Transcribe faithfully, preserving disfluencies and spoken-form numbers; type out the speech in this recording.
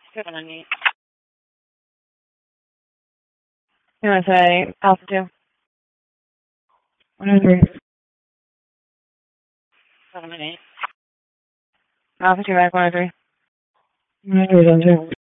Seven and eight. You want to say alpha two? One and three. Seven and eight. Alpha two back one and three. One and three, seven two.